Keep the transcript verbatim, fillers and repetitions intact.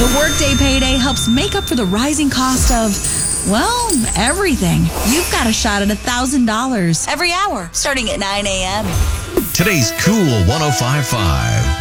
Workday Payday helps make up for the rising cost of, well, everything. You've got a shot at one thousand dollars every hour starting at nine a.m. Today's Cool one oh five point five.